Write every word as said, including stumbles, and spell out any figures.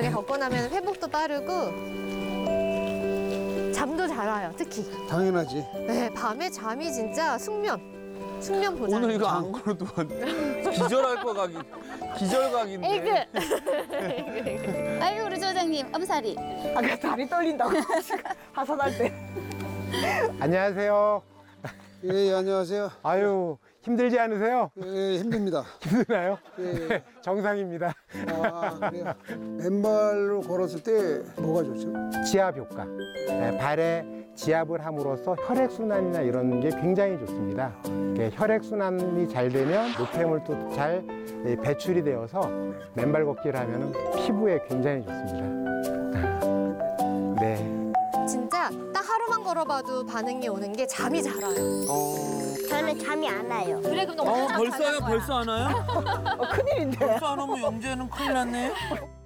이렇게 걷고 나면 회복도 빠르고 잠도 잘 와요, 특히. 당연하지. 네, 밤에 잠이 진짜 숙면. 숙면 보장. 오늘 이거 안 걸어도 기절할 거 각이 기절각인데. 에이그. 아이고 우리 조장님 엄살이. 아까 다리 떨린다고 하산할 때. 안녕하세요. 예, 안녕하세요. 아유, 힘들지 않으세요? 예, 힘듭니다. 힘드나요? 예, 네, 정상입니다. 아, 그래요. 맨발로 걸었을 때 뭐가 좋죠? 지압 효과. 네, 발에 지압을 함으로써 혈액순환이나 이런 게 굉장히 좋습니다. 이렇게 혈액순환이 잘 되면 노폐물도 잘 배출이 되어서 맨발 걷기를 하면 피부에 굉장히 좋습니다. 네. 진짜 딱 하루만 걸어봐도 반응이 오는 게 잠이 잘 와요. 저는 잠이 안 와요. 그래, 그럼 너 어 벌써요? 벌써 안 와요? 어, 큰일인데. 벌써 안 오면 영재는 큰일 났네.